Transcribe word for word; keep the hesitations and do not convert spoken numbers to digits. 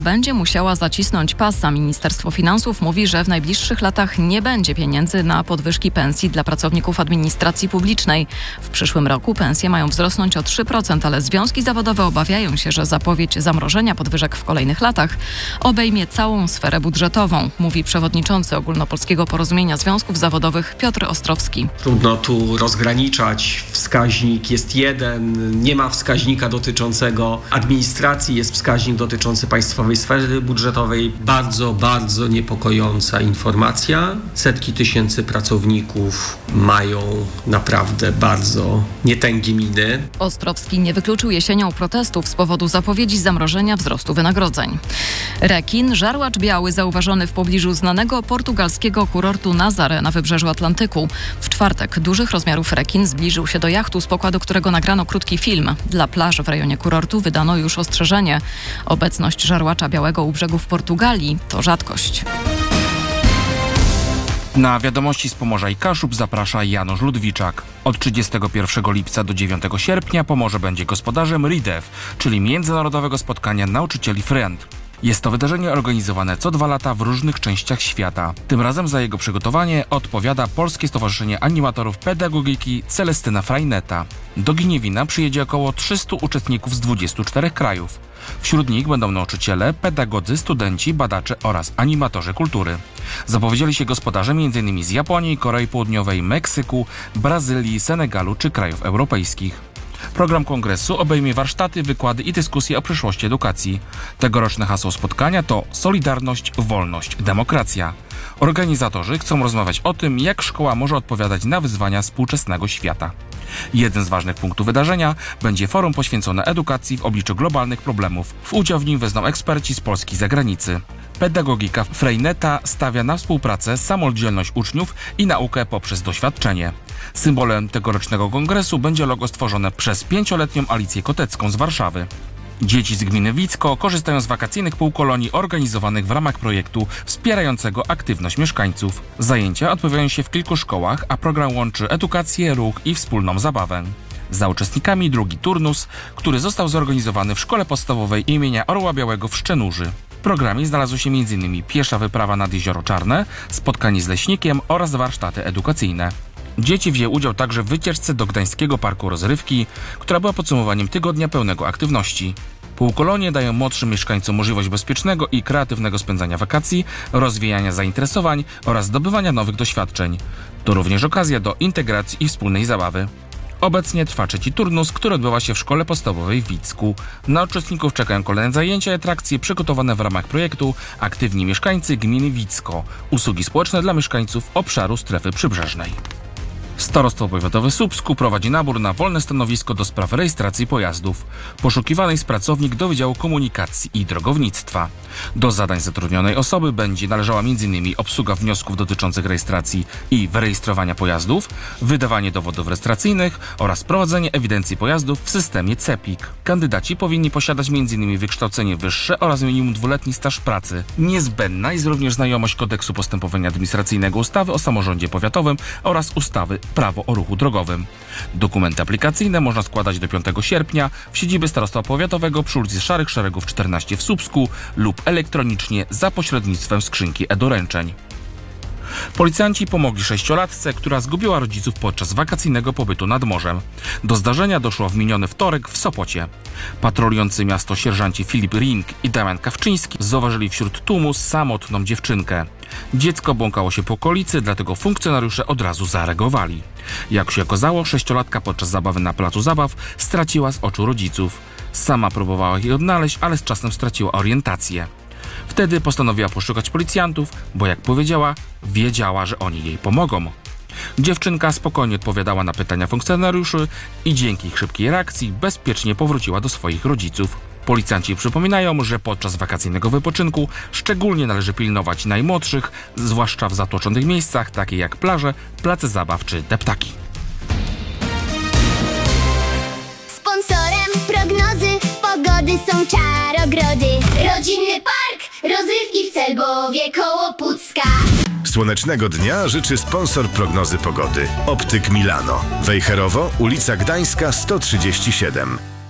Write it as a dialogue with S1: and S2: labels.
S1: będzie musiała zacisnąć pasa. Ministerstwo Finansów mówi, że w najbliższych latach nie będzie pieniędzy na podwyżki pensji dla pracowników administracji publicznej. W przyszłym roku pensje mają wzrosnąć o trzy procent, ale związki zawodowe obawiają się, że zapowiedź zamrożenia podwyżek w kolejnych latach obejmie całą sferę budżetową, mówi przewodniczący Ogólnopolskiego Porozumienia Związków Zawodowych Piotr Ostrowski.
S2: Trudno tu rozgraniczać. Wskaźnik jest jeden, nie ma wskaźnika dotyczącego administracji, jest wskaźnik dotyczący państwowej sfery budżetowej. Bardzo, bardzo niepokojąca informacja. Setki tysięcy pracowników mają naprawdę bardzo nietęgie miny.
S1: Ostrowski nie wykluczył jesienią protestów z powodu zapowiedzi zamrożenia wzrostu wynagrodzeń. Rekin, żarłacz biały, zauważony w pobliżu znanego portugalskiego kurortu Nazaré na wybrzeżu Atlantyku. W czwartek dużych rozmiarów rekin zbliżył się do jachtu, z pokładu którego nagrano krótki film. Dla plaż w rejonie kurortu wydano już ostrzeżenie. Obecność żarłacza białego u brzegów Portugalii to rzadkość.
S3: Na wiadomości z Pomorza i Kaszub zaprasza Janusz Ludwiczak. Od trzydziestego pierwszego lipca do dziewiątego sierpnia Pomorze będzie gospodarzem RIDEF, czyli Międzynarodowego Spotkania Nauczycieli Friend. Jest to wydarzenie organizowane co dwa lata w różnych częściach świata. Tym razem za jego przygotowanie odpowiada Polskie Stowarzyszenie Animatorów Pedagogiki Celestyna Frajneta. Do Gniewina przyjedzie około trzystu uczestników z dwudziestu czterech krajów. Wśród nich będą nauczyciele, pedagodzy, studenci, badacze oraz animatorzy kultury. Zapowiedzieli się gospodarze m.in. z Japonii, Korei Południowej, Meksyku, Brazylii, Senegalu czy krajów europejskich. Program kongresu obejmie warsztaty, wykłady i dyskusje o przyszłości edukacji. Tegoroczne hasło spotkania to Solidarność, Wolność, Demokracja. Organizatorzy chcą rozmawiać o tym, jak szkoła może odpowiadać na wyzwania współczesnego świata. Jeden z ważnych punktów wydarzenia będzie forum poświęcone edukacji w obliczu globalnych problemów. W udział w nim wezmą eksperci z Polski i zagranicy. Pedagogika Frejneta stawia na współpracę, samodzielność uczniów i naukę poprzez doświadczenie. Symbolem tegorocznego kongresu będzie logo stworzone przez pięcioletnią Alicję Kotecką z Warszawy. Dzieci z gminy Wicko korzystają z wakacyjnych półkolonii organizowanych w ramach projektu wspierającego aktywność mieszkańców. Zajęcia odbywają się w kilku szkołach, a program łączy edukację, ruch i wspólną zabawę. Za uczestnikami drugi turnus, który został zorganizowany w szkole podstawowej imienia Orła Białego w Szczenurzy. W programie znalazły się m.in. piesza wyprawa nad Jezioro Czarne, spotkanie z leśnikiem oraz warsztaty edukacyjne. Dzieci wzięły udział także w wycieczce do Gdańskiego Parku Rozrywki, która była podsumowaniem tygodnia pełnego aktywności. Półkolonie dają młodszym mieszkańcom możliwość bezpiecznego i kreatywnego spędzania wakacji, rozwijania zainteresowań oraz zdobywania nowych doświadczeń. To również okazja do integracji i wspólnej zabawy. Obecnie trwa trzeci turnus, który odbywa się w szkole podstawowej w Wicku. Na uczestników czekają kolejne zajęcia i atrakcje przygotowane w ramach projektu Aktywni Mieszkańcy Gminy Wicko. Usługi społeczne dla mieszkańców obszaru strefy przybrzeżnej. Starostwo Powiatowe Słupsku prowadzi nabór na wolne stanowisko do spraw rejestracji pojazdów. Poszukiwany jest pracownik do Wydziału Komunikacji i Drogownictwa. Do zadań zatrudnionej osoby będzie należała m.in. obsługa wniosków dotyczących rejestracji i wyrejestrowania pojazdów, wydawanie dowodów rejestracyjnych oraz prowadzenie ewidencji pojazdów w systemie CEPiK. Kandydaci powinni posiadać m.in. wykształcenie wyższe oraz minimum dwuletni staż pracy. Niezbędna jest również znajomość kodeksu postępowania administracyjnego, ustawy o samorządzie powiatowym oraz ustawy Prawo o ruchu drogowym. Dokumenty aplikacyjne można składać do piątego sierpnia w siedzibie Starostwa Powiatowego przy ulicy Szarych Szeregów czternaście w Słupsku lub elektronicznie za pośrednictwem skrzynki e-doręczeń. Policjanci pomogli sześciolatce, która zgubiła rodziców podczas wakacyjnego pobytu nad morzem. Do zdarzenia doszło w miniony wtorek w Sopocie. Patrolujący miasto sierżanci Filip Ring i Damian Kawczyński zauważyli wśród tłumu samotną dziewczynkę. Dziecko błąkało się po okolicy, dlatego funkcjonariusze od razu zareagowali. Jak się okazało, sześciolatka podczas zabawy na placu zabaw straciła z oczu rodziców. Sama próbowała ich odnaleźć, ale z czasem straciła orientację. Wtedy postanowiła poszukać policjantów, bo jak powiedziała, wiedziała, że oni jej pomogą. Dziewczynka spokojnie odpowiadała na pytania funkcjonariuszy i dzięki ich szybkiej reakcji bezpiecznie powróciła do swoich rodziców. Policjanci przypominają, że podczas wakacyjnego wypoczynku szczególnie należy pilnować najmłodszych, zwłaszcza w zatłoczonych miejscach, takie jak plaże, place zabaw czy deptaki.
S4: Sponsorem prognozy pogody są Czarogrody. Rodzinny park rozrywki w Celbowie koło Pucka.
S5: Słonecznego dnia życzy sponsor prognozy pogody. Optyk Milano. Wejherowo, ulica Gdańska sto trzydzieści siedem.